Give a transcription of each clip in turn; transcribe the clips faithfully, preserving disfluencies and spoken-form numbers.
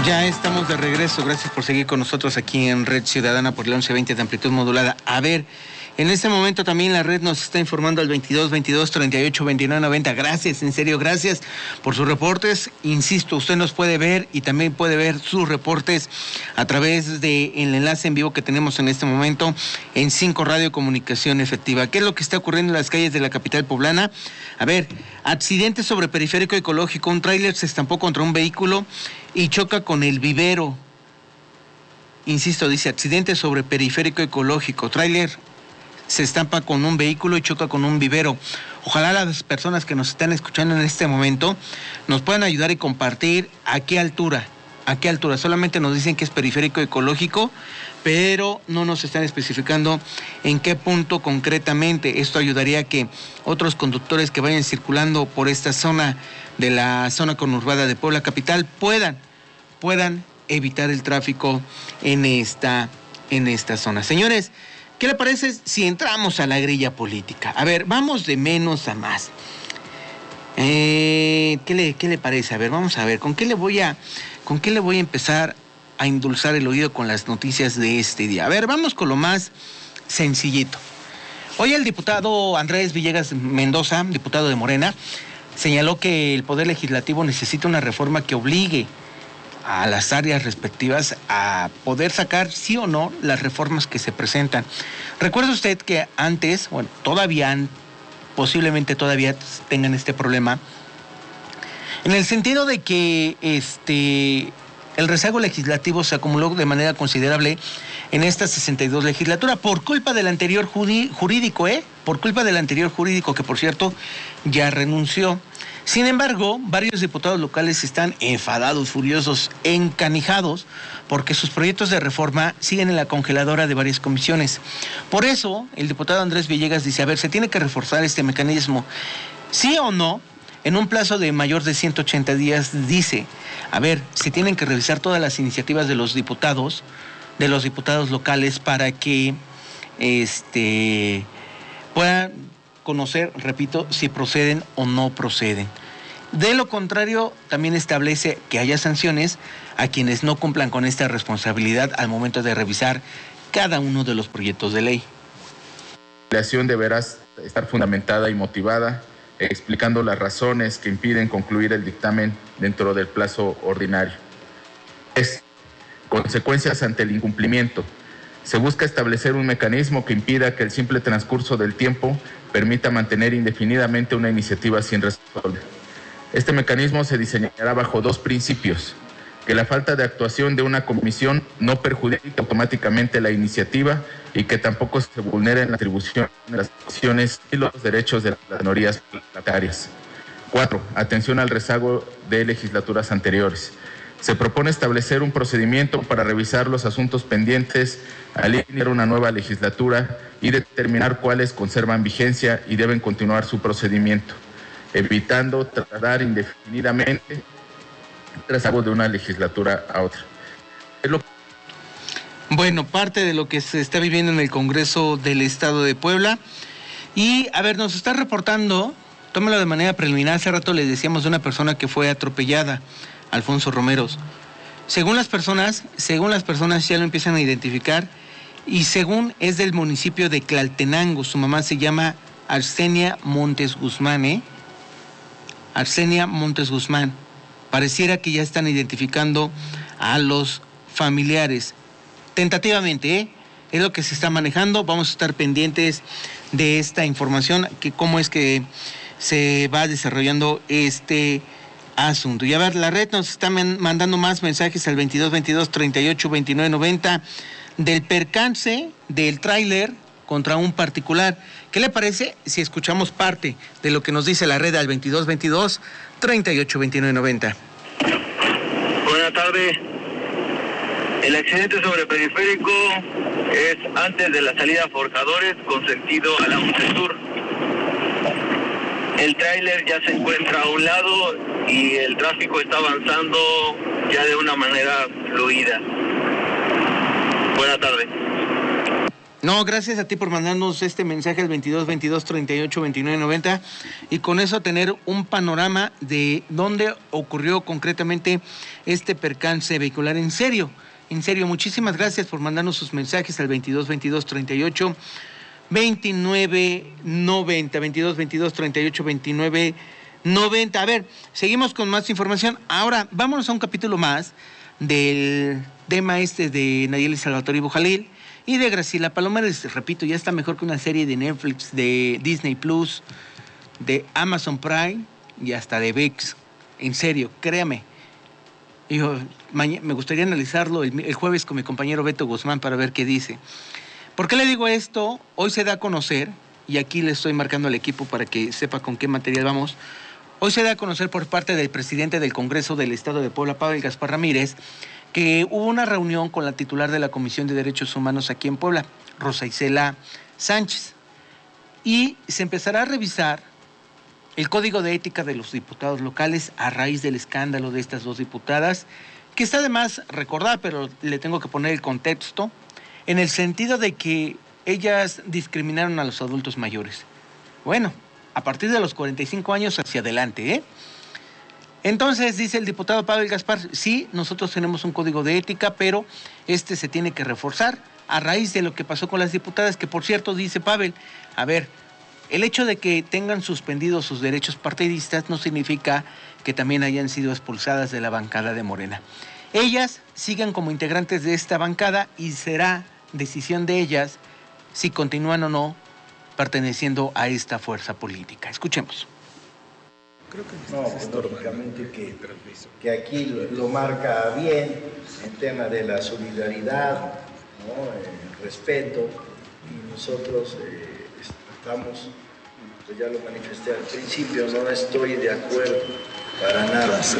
Ya estamos de regreso, gracias por seguir con nosotros aquí en Red Ciudadana por el once veinte de amplitud modulada. A ver, en este momento también la red nos está informando al veintidós veintidós treinta y ocho veintinueve noventa. Gracias, en serio, gracias por sus reportes. Insisto, usted nos puede ver y también puede ver sus reportes a través del enlace en vivo que tenemos en este momento en cinco Radio Comunicación Efectiva. ¿Qué es lo que está ocurriendo en las calles de la capital poblana? A ver, accidente sobre periférico ecológico. Un tráiler se estampó contra un vehículo y choca con el vivero. Insisto, dice accidente sobre periférico ecológico. Tráiler se estampa con un vehículo y choca con un vivero. Ojalá las personas que nos están escuchando en este momento nos puedan ayudar y compartir a qué altura, a qué altura. Solamente nos dicen que es periférico ecológico, pero no nos están especificando en qué punto concretamente. Esto ayudaría a que otros conductores que vayan circulando por esta zona de la zona conurbada de Puebla Capital puedan, puedan evitar el tráfico en esta, en esta zona. Señores, ¿qué le parece si entramos a la grilla política? A ver, vamos de menos a más. Eh, ¿qué le, qué le parece? A ver, vamos a ver, ¿con qué le voy a, con qué le voy a empezar a endulzar el oído con las noticias de este día? A ver, vamos con lo más sencillito. Hoy el diputado Andrés Villegas Mendoza, diputado de Morena, señaló que el Poder Legislativo necesita una reforma que obligue a las áreas respectivas a poder sacar sí o no las reformas que se presentan. Recuerda usted que antes, bueno, todavía, posiblemente todavía tengan este problema, en el sentido de que este el rezago legislativo se acumuló de manera considerable en esta sesenta y dos legislatura por culpa del anterior jurídico, ¿eh? Por culpa del anterior jurídico, que por cierto ya renunció. Sin embargo, varios diputados locales están enfadados, furiosos, encanijados, porque sus proyectos de reforma siguen en la congeladora de varias comisiones. Por eso, el diputado Andrés Villegas dice, a ver, se tiene que reforzar este mecanismo. ¿Sí o no? En un plazo de mayor de ciento ochenta días, dice, a ver, se tienen que revisar todas las iniciativas de los diputados, de los diputados locales, para que este, puedan conocer, repito, si proceden o no proceden. De lo contrario, también establece que haya sanciones a quienes no cumplan con esta responsabilidad al momento de revisar cada uno de los proyectos de ley. La acción deberá estar fundamentada y motivada, explicando las razones que impiden concluir el dictamen dentro del plazo ordinario. Es consecuencias ante el incumplimiento. Se busca establecer un mecanismo que impida que el simple transcurso del tiempo permita mantener indefinidamente una iniciativa sin resolver. Este mecanismo se diseñará bajo dos principios: que la falta de actuación de una comisión no perjudique automáticamente la iniciativa y que tampoco se vulneren la atribución de las acciones y los derechos de las minorías parlamentarias. Cuatro, atención al rezago de legislaturas anteriores. Se propone establecer un procedimiento para revisar los asuntos pendientes al iniciar una nueva legislatura y determinar cuáles conservan vigencia y deben continuar su procedimiento, evitando trasladar indefinidamente el rezago de una legislatura a otra. Es lo... Bueno, parte de lo que se está viviendo en el Congreso del Estado de Puebla. Y, a ver, nos está reportando, tómalo de manera preliminar, hace rato les decíamos de una persona que fue atropellada, Alfonso Romeros. Según las personas, según las personas ya lo empiezan a identificar, y según es del municipio de Tlaltenango, su mamá se llama Arsenia Montes Guzmán, ¿eh? Arsenia Montes Guzmán. Pareciera que ya están identificando a los familiares. Tentativamente, ¿eh? Es lo que se está manejando. Vamos a estar pendientes de esta información, que cómo es que se va desarrollando este asunto. Y a ver, la red nos está mandando más mensajes al veintidós veintidós treinta y ocho veintinueve noventa del percance del tráiler contra un particular. ¿Qué le parece si escuchamos parte de lo que nos dice la red al veintidós veintidós treinta y ocho veintinueve noventa? Buenas tardes. El accidente sobre periférico es antes de la salida a Forjadores con sentido a la once Sur. El tráiler ya se encuentra a un lado y el tráfico está avanzando ya de una manera fluida. Buenas tardes. No, gracias a ti por mandarnos este mensaje al veintidós veintidós treinta y ocho veintinueve noventa y con eso tener un panorama de dónde ocurrió concretamente este percance vehicular. En serio, en serio, muchísimas gracias por mandarnos sus mensajes al veintidós veintidós treinta y ocho veintinueve noventa, veintidós veintidós treinta y ocho veintinueve noventa. A ver, seguimos con más información. Ahora, vámonos a un capítulo más del tema este de Nayeli Salvatore Bujalil y de Graciela Palomares. Repito, ya está mejor que una serie de Netflix, de Disney Plus, de Amazon Prime y hasta de V I X. En serio, créame. Yo, me gustaría analizarlo el, el jueves con mi compañero Beto Guzmán para ver qué dice. ¿Por qué le digo esto? Hoy se da a conocer, y aquí le estoy marcando al equipo para que sepa con qué material vamos. Hoy se da a conocer por parte del presidente del Congreso del Estado de Puebla, Pavel Gaspar Ramírez, que hubo una reunión con la titular de la Comisión de Derechos Humanos aquí en Puebla, Rosa Isela Sánchez, y se empezará a revisar el Código de Ética de los diputados locales a raíz del escándalo de estas dos diputadas, que está de más recordar, pero le tengo que poner el contexto, en el sentido de que ellas discriminaron a los adultos mayores. Bueno, a partir de los cuarenta y cinco años hacia adelante, ¿eh? Entonces, dice el diputado Pavel Gaspar, sí, nosotros tenemos un código de ética, pero este se tiene que reforzar a raíz de lo que pasó con las diputadas, que por cierto, dice Pavel, a ver, el hecho de que tengan suspendidos sus derechos partidistas no significa que también hayan sido expulsadas de la bancada de Morena. Ellas siguen como integrantes de esta bancada y será decisión de ellas si continúan o no perteneciendo a esta fuerza política. Escuchemos. No, pues, lógicamente que, que aquí lo, lo marca bien el tema de la solidaridad, ¿no? El respeto, y nosotros eh, estamos, pues ya lo manifesté al principio, no estoy de acuerdo para nada. Sí,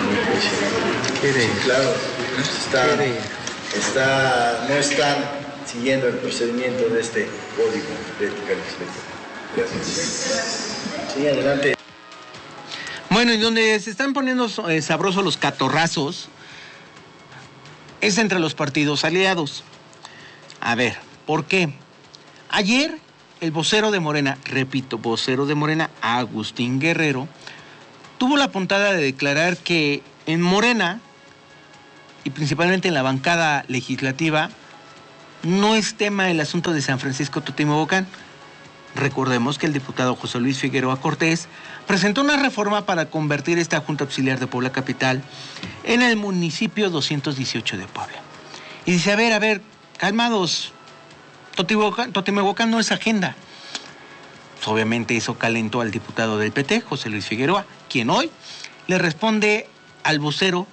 claro, está, está, no están siguiendo el procedimiento de este código de ética y respeto. Sí, adelante. Bueno, y donde se están poniendo eh, sabrosos los catorrazos es entre los partidos aliados. A ver, ¿por qué? Ayer el vocero de Morena, repito, vocero de Morena, Agustín Guerrero, tuvo la puntada de declarar que en Morena, y principalmente en la bancada legislativa, no es tema el asunto de San Francisco Totimobocán. Recordemos que el diputado José Luis Figueroa Cortés presentó una reforma para convertir esta Junta Auxiliar de Puebla Capital en el municipio doscientos dieciocho de Puebla. Y dice, a ver, a ver, calmados, Totimobocán no es agenda. Pues obviamente eso calentó al diputado del P T, José Luis Figueroa, quien hoy le responde al vocero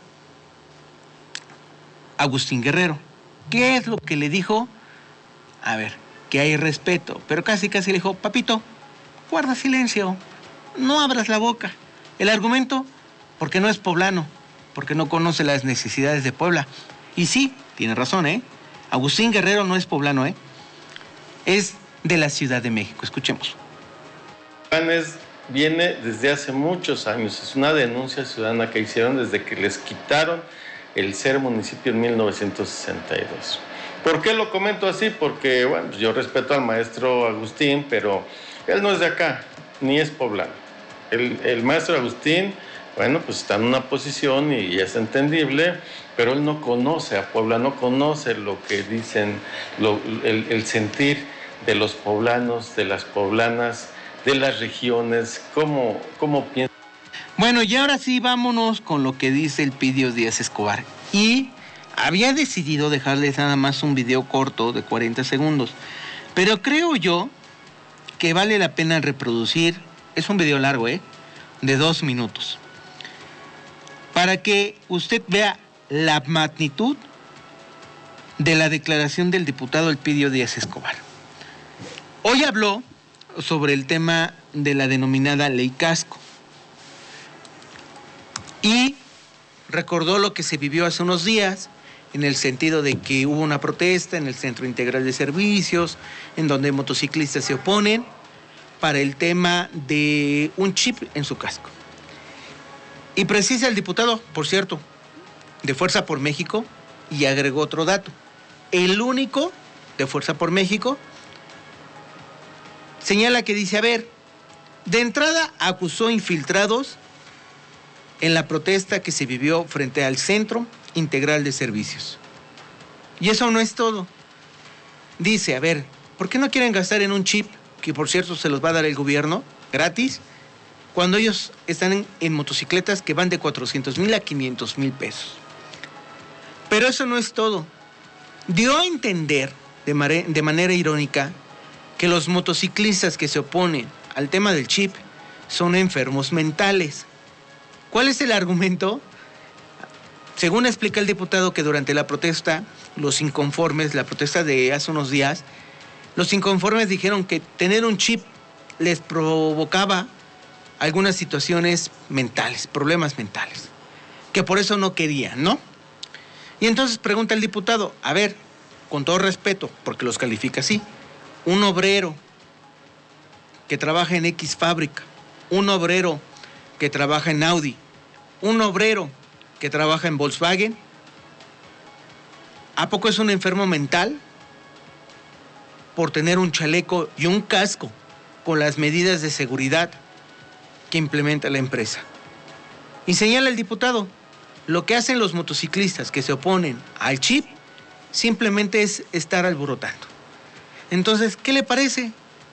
Agustín Guerrero. ¿Qué es lo que le dijo? A ver, que hay respeto, pero casi casi le dijo, papito, guarda silencio, no abras la boca. El argumento, porque no es poblano, porque no conoce las necesidades de Puebla. Y sí, tiene razón, ¿eh? Agustín Guerrero no es poblano, ¿eh? Es de la Ciudad de México. Escuchemos. Es, viene desde hace muchos años, es una denuncia ciudadana que hicieron desde que les quitaron el ser municipio en mil novecientos sesenta y dos. ¿Por qué lo comento así? Porque, bueno, yo respeto al maestro Agustín, pero él no es de acá, ni es poblano. El, el maestro Agustín, bueno, pues está en una posición y es entendible, pero él no conoce a Puebla, no conoce lo que dicen, lo, el, el sentir de los poblanos, de las poblanas, de las regiones, cómo, cómo piensan. Bueno, y ahora sí vámonos con lo que dice el Pidio Díaz Escobar. Y había decidido dejarles nada más un video corto de cuarenta segundos, pero creo yo que vale la pena reproducir, es un video largo, ¿eh? De dos minutos, para que usted vea la magnitud de la declaración del diputado Elpidio Díaz Escobar. Hoy habló sobre el tema de la denominada Ley Casco y recordó lo que se vivió hace unos días, en el sentido de que hubo una protesta en el Centro Integral de Servicios, en donde motociclistas se oponen para el tema de un chip en su casco. Y precisa el diputado, por cierto, de Fuerza por México, y agregó otro dato. El único de Fuerza por México, señala que dice, a ver, de entrada acusó infiltrados en la protesta que se vivió frente al Centro Integral de Servicios. Y eso no es todo. Dice, a ver, ¿por qué no quieren gastar en un chip, que por cierto se los va a dar el gobierno, gratis, cuando ellos están en, en motocicletas que van de cuatrocientos mil a quinientos mil pesos? Pero eso no es todo. Dio a entender de, mare, de manera irónica que los motociclistas que se oponen al tema del chip son enfermos mentales. ¿Cuál es el argumento? Según explica el diputado, que durante la protesta, los inconformes, la protesta de hace unos días, los inconformes dijeron que tener un chip les provocaba algunas situaciones mentales, problemas mentales, que por eso no querían, ¿no? Y entonces pregunta el diputado, a ver, con todo respeto, porque los califica así, un obrero que trabaja en X fábrica, un obrero que trabaja en Audi, un obrero que trabaja en Volkswagen, ¿a poco es un enfermo mental por tener un chaleco y un casco con las medidas de seguridad que implementa la empresa? Y señala el diputado, lo que hacen los motociclistas que se oponen al chip simplemente es estar alborotando. Entonces, ¿qué le parece?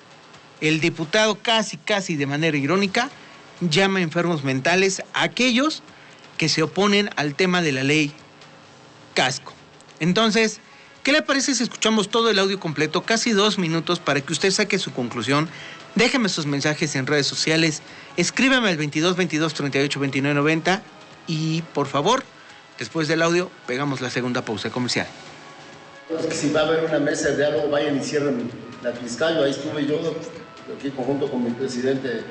El diputado casi, casi de manera irónica llama enfermos mentales a aquellos que se oponen al tema de la ley casco. Entonces, ¿qué le parece si escuchamos todo el audio completo, casi dos minutos, para que usted saque su conclusión? Déjeme sus mensajes en redes sociales, escríbame al veintidós veintidós treinta y ocho veintinueve noventa y, por favor, después del audio, pegamos la segunda pausa comercial. Es que si va a haber una mesa de diálogo, vayan y cierren la fiscal. Ahí estuve yo, aquí conjunto con mi presidente de,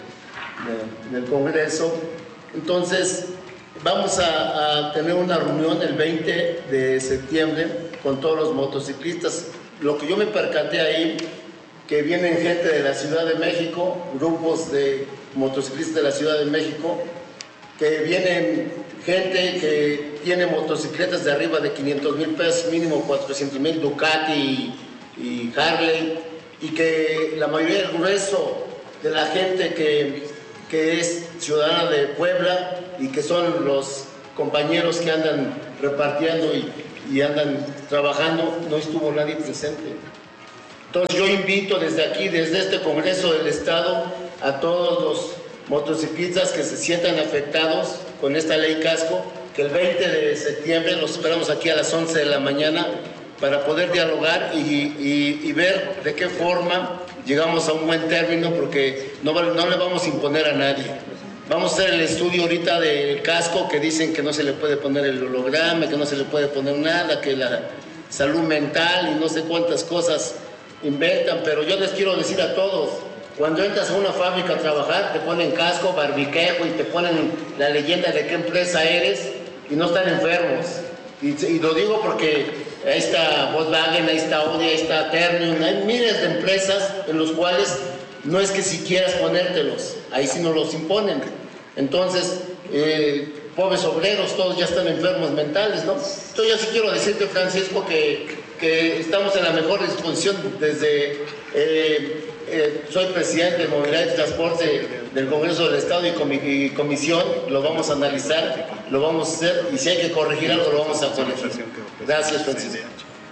del Congreso. Entonces, vamos a, a tener una reunión el veinte de septiembre con todos los motociclistas. Lo que yo me percaté ahí, que vienen gente de la Ciudad de México, grupos de motociclistas de la Ciudad de México, que vienen gente que tiene motocicletas de arriba de quinientos mil pesos, mínimo cuatrocientos mil, Ducati y, y Harley, y que la mayoría del grueso de la gente que, que es ciudadana de Puebla y que son los compañeros que andan repartiendo y, y andan trabajando, no estuvo nadie presente. Entonces yo invito desde aquí, desde este Congreso del Estado, a todos los motociclistas que se sientan afectados con esta ley casco, que el veinte de septiembre los esperamos aquí a las once de la mañana para poder dialogar y, y, y ver de qué forma llegamos a un buen término, porque no, no le vamos a imponer a nadie. Vamos a hacer el estudio ahorita del casco, que dicen que no se le puede poner el holograma, que no se le puede poner nada, que la salud mental y no sé cuántas cosas inventan, pero yo les quiero decir a todos, cuando entras a una fábrica a trabajar, te ponen casco, barbiquejo y te ponen la leyenda de qué empresa eres y no están enfermos. Y, y lo digo porque ahí está Volkswagen, ahí está Audi, ahí está Ternium, hay miles de empresas en los cuales no es que si quieras ponértelos, ahí sí nos los imponen. Entonces, eh, pobres obreros, todos ya están enfermos mentales, ¿no? Entonces yo sí quiero decirte, Francisco, que, que estamos en la mejor disposición desde... Eh, Eh, soy presidente de Movilidad y Transporte del Congreso del Estado y, comi y comisión, lo vamos a analizar, lo vamos a hacer y si hay que corregir algo lo vamos a corregir. Gracias, Francisco.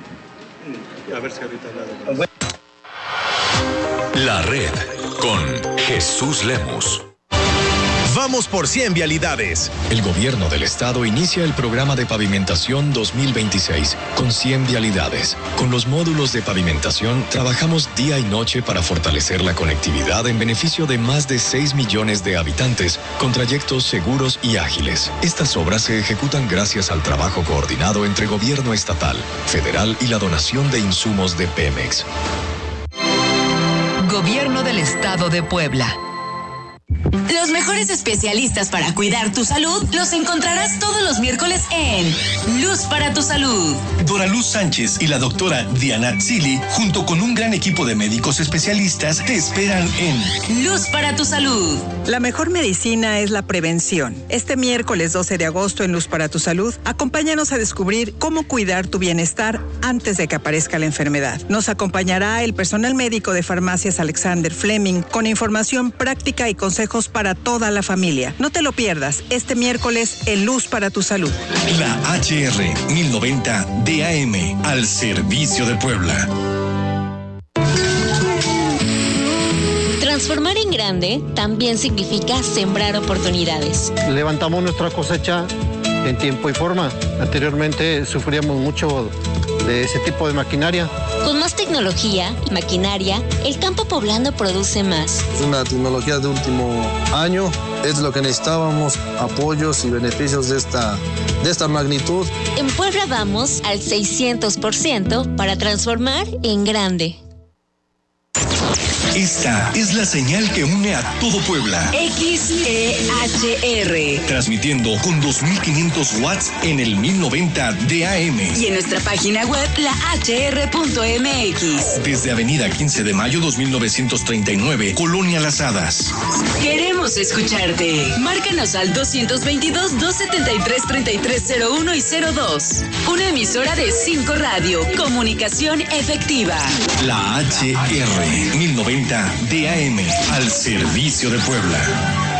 A ver si ahorita La Red con Jesús Lemus. Vamos por cien vialidades. El gobierno del estado inicia el programa de pavimentación dos mil veintiséis con cien vialidades. Con los módulos de pavimentación trabajamos día y noche para fortalecer la conectividad en beneficio de más de seis millones de habitantes con trayectos seguros y ágiles. Estas obras se ejecutan gracias al trabajo coordinado entre gobierno estatal, federal y la donación de insumos de Pemex. Gobierno del Estado de Puebla. Los mejores especialistas para cuidar tu salud los encontrarás todos los miércoles en Luz para tu Salud. Dora Luz Sánchez y la doctora Diana Tzili, junto con un gran equipo de médicos especialistas, te esperan en Luz para tu Salud. La mejor medicina es la prevención. Este miércoles doce de agosto en Luz para tu Salud, acompáñanos a descubrir cómo cuidar tu bienestar antes de que aparezca la enfermedad. Nos acompañará el personal médico de Farmacias Alexander Fleming con información práctica y consejos para toda la familia. No te lo pierdas este miércoles en Luz para tu Salud. La H R mil noventa D A M, al servicio de Puebla. Transformar en grande también significa sembrar oportunidades. Levantamos nuestra cosecha en tiempo y forma. Anteriormente sufríamos mucho de ese tipo de maquinaria. Con más tecnología y maquinaria, el campo poblano produce más. Es una tecnología de último año, es lo que necesitábamos, apoyos y beneficios de esta, de esta magnitud. En Puebla vamos al seiscientos por ciento para transformar en grande. Esta es la señal que une a todo Puebla. X E H R. Transmitiendo con dos mil quinientos watts en el mil noventa D A M. Y en nuestra página web, la H R punto M X. Desde Avenida quince de mayo dos mil novecientos treinta y nueve, Colonia Las Hadas. Queremos escucharte. Márcanos al doscientos veintidós, doscientos setenta y tres, treinta y tres cero uno y cero dos. Una emisora de cinco Radio. Comunicación efectiva. La H R mil noventa D A M, al servicio de Puebla.